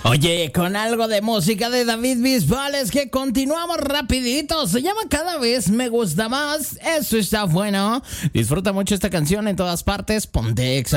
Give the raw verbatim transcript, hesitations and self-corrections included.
Oye, con algo de música de David Bisbal es que continuamos rapidito. Se llama Cada vez me gusta más. Eso está bueno. Disfruta mucho esta canción en todas partes. Ponte Exa.